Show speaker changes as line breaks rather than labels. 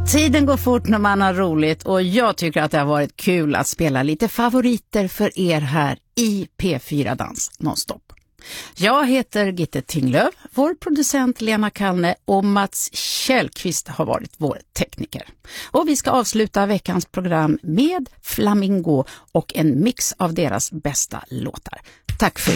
Tiden går fort när man har roligt och jag tycker att det har varit kul att spela lite favoriter för er här i P4 Dans nonstop. Jag heter Gitte Tinglöf, vår producent Lena Kallne och Mats Källqvist har varit vår tekniker. Och vi ska avsluta veckans program med Flamingo och en mix av deras bästa låtar. Tack för